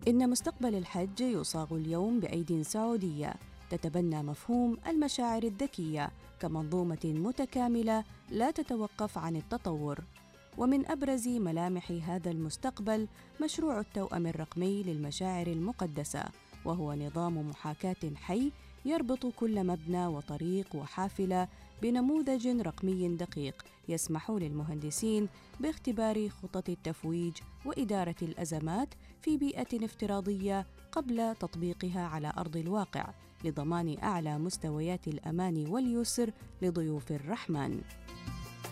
إن مستقبل الحج يصاغ اليوم بأيد سعودية تتبنى مفهوم المشاعر الذكية كمنظومة متكاملة لا تتوقف عن التطور. ومن أبرز ملامح هذا المستقبل مشروع التوأم الرقمي للمشاعر المقدسة، وهو نظام محاكاة حي يربط كل مبنى وطريق وحافلة بنموذج رقمي دقيق يسمح للمهندسين باختبار خطط التفويج وإدارة الأزمات في بيئة افتراضية قبل تطبيقها على أرض الواقع، لضمان أعلى مستويات الأمان واليسر لضيوف الرحمن.